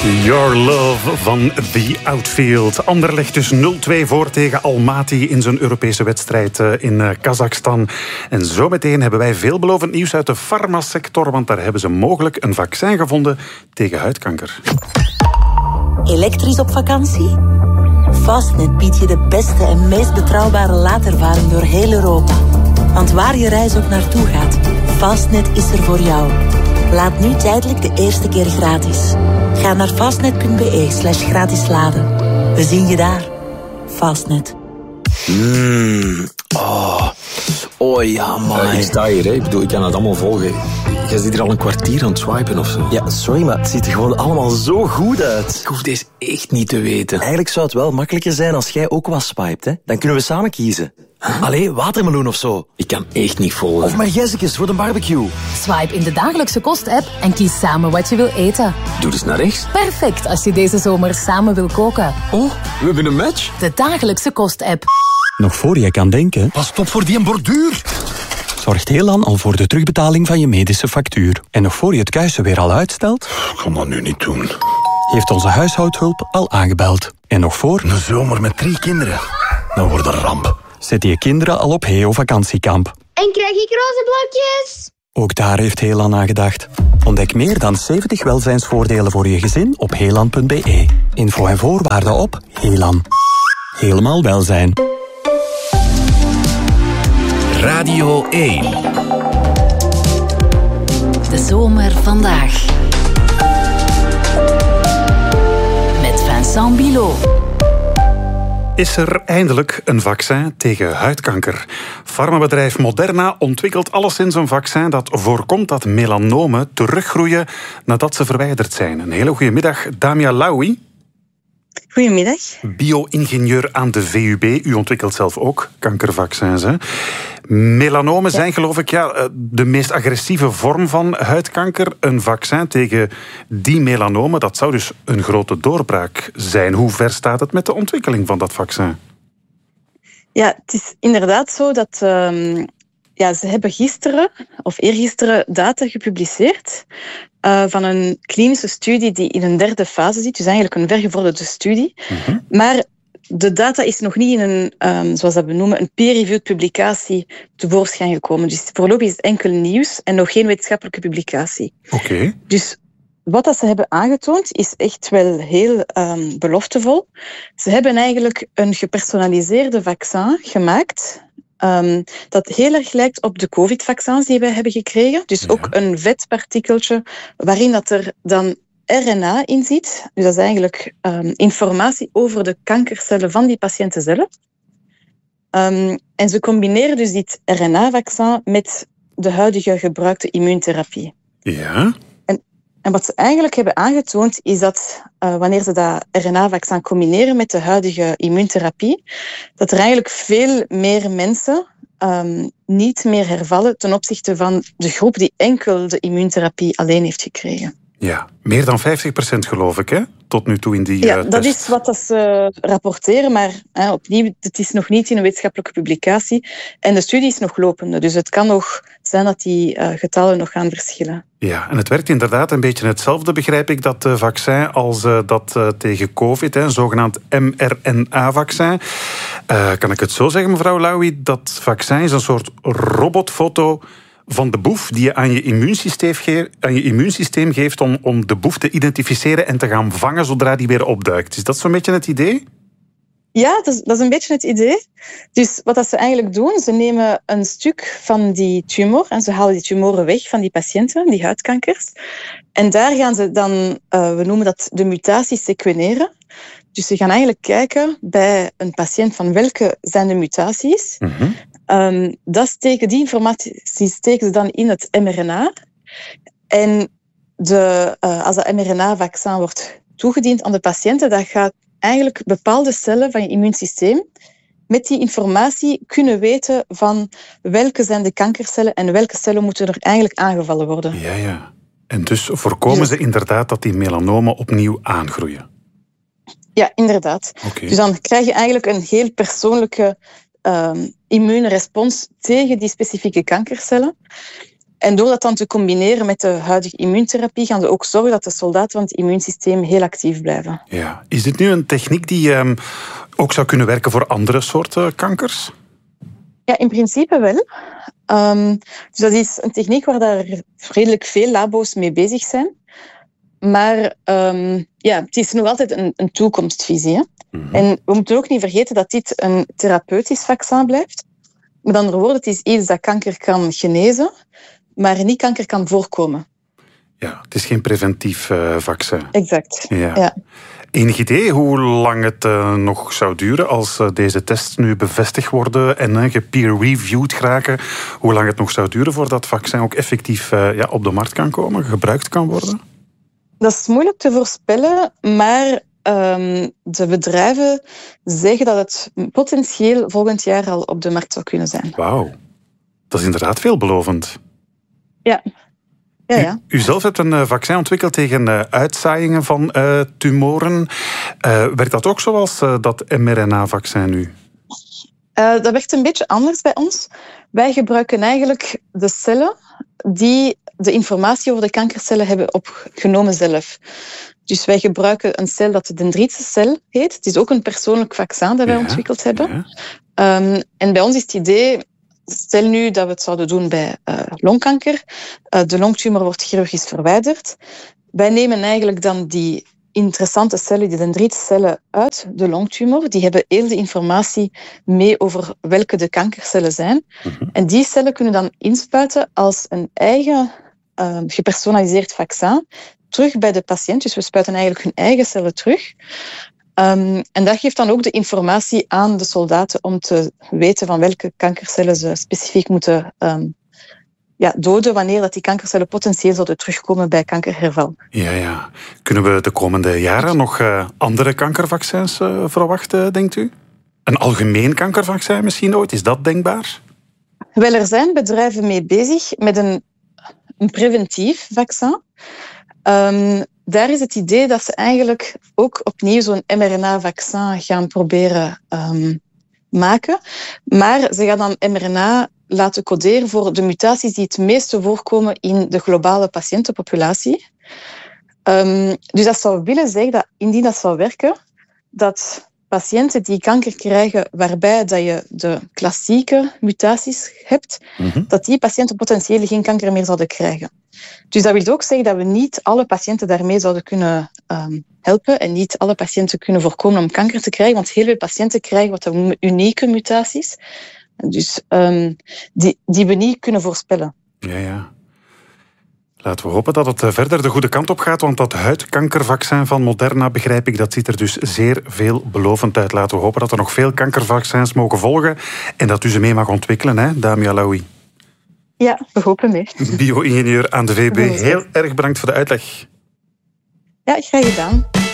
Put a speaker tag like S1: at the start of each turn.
S1: Your Love van The Outfield. Anderlecht dus 0-2 voor tegen Almaty in zijn Europese wedstrijd in Kazachstan. En zometeen hebben wij veelbelovend nieuws uit de farmasector, want daar hebben ze mogelijk een vaccin gevonden tegen huidkanker.
S2: Elektrisch op vakantie? Fastnet biedt je de beste en meest betrouwbare laadervaring door heel Europa. Want waar je reis ook naartoe gaat, Fastnet is er voor jou. Laat nu tijdelijk de eerste keer gratis. Ga naar fastnet.be/gratis laden. We zien je daar. Fastnet.
S3: Oh ja, man.
S4: Ik sta hier, hè. Ik bedoel, ik kan het allemaal volgen. Jij zit hier al een kwartier aan het swipen of zo.
S3: Ja, sorry, maar het ziet er gewoon allemaal zo goed uit.
S4: Ik hoef deze echt niet te weten.
S3: Eigenlijk zou het wel makkelijker zijn als jij ook wat swipet, hè. Dan kunnen we samen kiezen. Allee, watermeloen of zo.
S4: Ik kan echt niet volgen.
S3: Of margezekes voor de barbecue.
S5: Swipe in de dagelijkse kost-app en kies samen wat je wil eten.
S4: Doe eens naar rechts.
S5: Perfect als je deze zomer samen wil koken.
S4: Oh, we hebben een match.
S5: De dagelijkse kost-app.
S6: Nog voor je kan denken,
S7: Pas op voor die borduur.
S6: zorgt Helan al voor de terugbetaling van je medische factuur. En nog voor je het kuisen weer al uitstelt,
S7: Ik kan dat nu niet doen.
S6: heeft onze huishoudhulp al aangebeld. En nog voor,
S7: Een zomer met 3 kinderen. Dat wordt een ramp.
S6: zet je kinderen al op Heo vakantiekamp.
S8: En krijg ik roze blokjes?
S6: Ook daar heeft Helan aan gedacht. Ontdek meer dan 70 welzijnsvoordelen voor je gezin op helan.be. Info en voorwaarden op Helan. Helemaal welzijn.
S9: Radio 1.
S5: De zomer vandaag. Met Vincent Bilot.
S1: Is er eindelijk een vaccin tegen huidkanker? Farmabedrijf Moderna ontwikkelt alleszins een vaccin dat voorkomt dat melanomen teruggroeien nadat ze verwijderd zijn. Een hele goede middag, Damia Laoui.
S10: Goedemiddag.
S1: Bio-ingenieur aan de VUB. U ontwikkelt zelf ook kankervaccins, hè? Melanomen zijn, geloof ik, de meest agressieve vorm van huidkanker. Een vaccin tegen die melanomen, dat zou dus een grote doorbraak zijn. Hoe ver staat het met de ontwikkeling van dat vaccin?
S10: Ja, het is inderdaad zo dat ze hebben gisteren of eergisteren data gepubliceerd van een klinische studie die in een 3e fase zit. Dus eigenlijk een vergevorderde studie. Mm-hmm. Maar de data is nog niet in een, zoals dat we noemen, een peer-reviewed publicatie tevoorschijn gekomen. Dus voorlopig is het enkel nieuws en nog geen wetenschappelijke publicatie.
S1: Oké. Dus
S10: wat dat ze hebben aangetoond is echt wel heel beloftevol. Ze hebben eigenlijk een gepersonaliseerde vaccin gemaakt dat heel erg lijkt op de COVID-vaccins die wij hebben gekregen. Dus ook een vetpartikeltje waarin dat er dan RNA in zit. Dus dat is eigenlijk informatie over de kankercellen van die patiënten zelf. En ze combineren dus dit RNA-vaccin met de huidige gebruikte immuuntherapie.
S1: Ja.
S10: En wat ze eigenlijk hebben aangetoond is dat wanneer ze dat RNA-vaccin combineren met de huidige immuuntherapie, dat er eigenlijk veel meer mensen niet meer hervallen ten opzichte van de groep die enkel de immuuntherapie alleen heeft gekregen.
S1: Ja, meer dan 50% geloof ik, hè? Tot nu toe in die
S10: Ja, dat
S1: test.
S10: is wat ze rapporteren, maar opnieuw, het is nog niet in een wetenschappelijke publicatie. En de studie is nog lopende, dus het kan nog zijn dat die getallen nog gaan verschillen.
S1: Ja, en het werkt inderdaad een beetje hetzelfde, begrijp ik, dat vaccin als dat tegen COVID, een zogenaamd mRNA-vaccin. Kan ik het zo zeggen, mevrouw Laoui? Dat vaccin is een soort robotfoto van de boef die je aan je immuunsysteem geeft om de boef te identificeren en te gaan vangen zodra die weer opduikt. Is dat zo'n beetje het idee?
S10: Ja, dat is een beetje het idee. Dus wat ze eigenlijk doen, ze nemen een stuk van die tumor en ze halen die tumoren weg van die patiënten, die huidkankers. En daar gaan ze dan, we noemen dat de mutaties sequeneren. Dus ze gaan eigenlijk kijken bij een patiënt van welke zijn de mutaties. Mm-hmm. Die informatie steken ze dan in het mRNA. En als dat mRNA-vaccin wordt toegediend aan de patiënten, dan gaat eigenlijk bepaalde cellen van je immuunsysteem met die informatie kunnen weten van welke zijn de kankercellen en welke cellen moeten er eigenlijk aangevallen worden.
S1: Ja. En dus voorkomen ze inderdaad dat die melanomen opnieuw aangroeien.
S10: Ja, inderdaad.
S1: Okay.
S10: Dus dan krijg je eigenlijk een heel persoonlijke immuunrespons tegen die specifieke kankercellen. En door dat dan te combineren met de huidige immuuntherapie gaan we ook zorgen dat de soldaten van het immuunsysteem heel actief blijven.
S1: Ja. Is dit nu een techniek die ook zou kunnen werken voor andere soorten kankers?
S10: Ja, in principe wel. Dus dat is een techniek waar daar redelijk veel labo's mee bezig zijn. Maar het is nog altijd een toekomstvisie. Hè? Mm-hmm. En we moeten ook niet vergeten dat dit een therapeutisch vaccin blijft. Met andere woorden, het is iets dat kanker kan genezen, maar niet kanker kan voorkomen.
S1: Ja, het is geen preventief vaccin.
S10: Exact,
S1: ja.
S10: Ja.
S1: Enig idee hoe lang het nog zou duren als deze tests nu bevestigd worden en gepeer-reviewed geraken? Hoe lang het nog zou duren voordat het vaccin ook effectief op de markt kan komen, gebruikt kan worden?
S10: Dat is moeilijk te voorspellen, maar de bedrijven zeggen dat het potentieel volgend jaar al op de markt zou kunnen zijn.
S1: Wauw, dat is inderdaad veelbelovend.
S10: Ja. Ja.
S1: U zelf hebt een vaccin ontwikkeld tegen uitzaaiingen van tumoren. Werkt dat ook zoals dat mRNA-vaccin nu?
S10: Dat werkt een beetje anders bij ons. Wij gebruiken eigenlijk de cellen die de informatie over de kankercellen hebben opgenomen zelf. Dus wij gebruiken een cel dat de dendritische heet. Het is ook een persoonlijk vaccin dat wij ontwikkeld hebben. Ja. En bij ons is het idee, stel nu dat we het zouden doen bij longkanker. De longtumor wordt chirurgisch verwijderd. Wij nemen eigenlijk dan die interessante cellen, die dendrietcellen, uit de longtumor. Die hebben heel de informatie mee over welke de kankercellen zijn. Mm-hmm. En die cellen kunnen dan inspuiten als een eigen gepersonaliseerd vaccin terug bij de patiënt. Dus we spuiten eigenlijk hun eigen cellen terug. En dat geeft dan ook de informatie aan de soldaten om te weten van welke kankercellen ze specifiek moeten doden wanneer dat die kankercellen potentieel zouden terugkomen bij kankerherval.
S1: Ja. Kunnen we de komende jaren nog andere kankervaccins verwachten, denkt u? Een algemeen kankervaccin misschien ooit? Is dat denkbaar?
S10: Wel, er zijn bedrijven mee bezig met een preventief vaccin. Daar is het idee dat ze eigenlijk ook opnieuw zo'n mRNA-vaccin gaan proberen maken. Maar ze gaan dan mRNA laten coderen voor de mutaties die het meeste voorkomen in de globale patiëntenpopulatie. Dus dat zou willen zeggen dat indien dat zou werken, dat patiënten die kanker krijgen waarbij dat je de klassieke mutaties hebt, dat die patiënten potentieel geen kanker meer zouden krijgen. Dus dat wil ook zeggen dat we niet alle patiënten daarmee zouden kunnen helpen en niet alle patiënten kunnen voorkomen om kanker te krijgen, want heel veel patiënten krijgen wat we noemen unieke mutaties. Dus die we niet kunnen voorspellen.
S1: Ja. Laten we hopen dat het verder de goede kant op gaat, want dat huidkankervaccin van Moderna, begrijp ik, dat ziet er dus zeer veelbelovend uit. Laten we hopen dat er nog veel kankervaccins mogen volgen en dat u ze mee mag ontwikkelen, hè, Damia Alaoui.
S10: Ja, we hopen mee.
S1: Bio-ingenieur aan de VUB. Heel erg bedankt voor de uitleg.
S10: Ja, graag gedaan.